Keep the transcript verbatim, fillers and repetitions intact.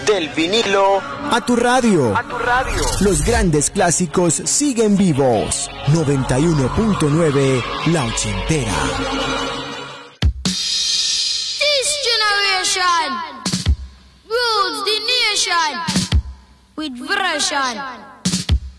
Del vinilo a tu radio. a tu radio. Los grandes clásicos siguen vivos. noventa y uno punto nueve La Ochentera. This generation rules the nation with version.